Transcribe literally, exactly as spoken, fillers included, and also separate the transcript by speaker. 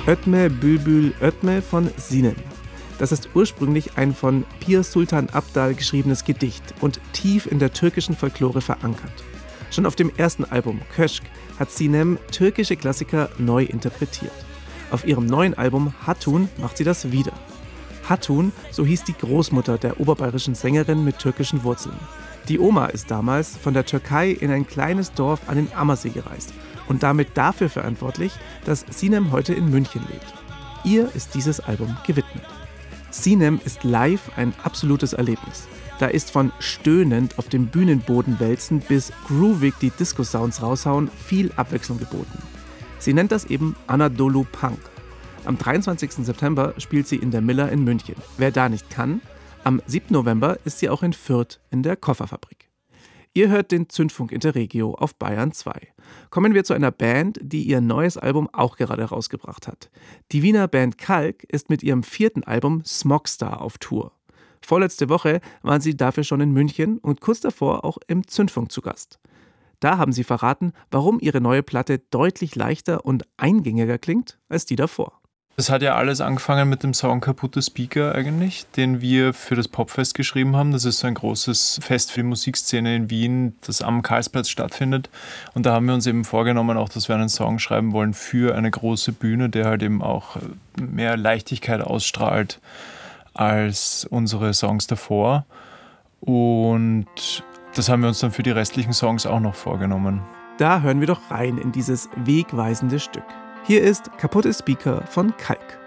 Speaker 1: Ötme Bülbül Ötme von Sinem. Das ist ursprünglich ein von Pir Sultan Abdal geschriebenes Gedicht und tief in der türkischen Folklore verankert. Schon auf dem ersten Album Köşk hat Sinem türkische Klassiker neu interpretiert. Auf ihrem neuen Album Hatun macht sie das wieder. Hatun, so hieß die Großmutter der oberbayerischen Sängerin mit türkischen Wurzeln. Die Oma ist damals von der Türkei in ein kleines Dorf an den Ammersee gereist und damit dafür verantwortlich, dass Sinem heute in München lebt. Ihr ist dieses Album gewidmet. Sinem ist live ein absolutes Erlebnis. Da ist von stöhnend auf dem Bühnenboden wälzen bis groovig die Disco-Sounds raushauen viel Abwechslung geboten. Sie nennt das eben Anadolu Punk. Am dreiundzwanzigsten September spielt sie in der Miller in München. Wer da nicht kann, am siebten November ist sie auch in Fürth in der Kofferfabrik. Ihr hört den Zündfunk Interregio auf Bayern zwei. Kommen wir zu einer Band, die ihr neues Album auch gerade rausgebracht hat. Die Wiener Band Kalk ist mit ihrem vierten Album Smogstar auf Tour. Vorletzte Woche waren sie dafür schon in München und kurz davor auch im Zündfunk zu Gast. Da haben sie verraten, warum ihre neue Platte deutlich leichter und eingängiger klingt als die davor.
Speaker 2: Das hat ja alles angefangen mit dem Song Kaputte Speaker eigentlich, den wir für das Popfest geschrieben haben. Das ist so ein großes Fest für die Musikszene in Wien, das am Karlsplatz stattfindet. Und da haben wir uns eben vorgenommen, auch, dass wir einen Song schreiben wollen für eine große Bühne, der halt eben auch mehr Leichtigkeit ausstrahlt als unsere Songs davor. Und das haben wir uns dann für die restlichen Songs auch noch vorgenommen.
Speaker 1: Da hören wir doch rein in dieses wegweisende Stück. Hier ist Kaputte Speaker von Kalk.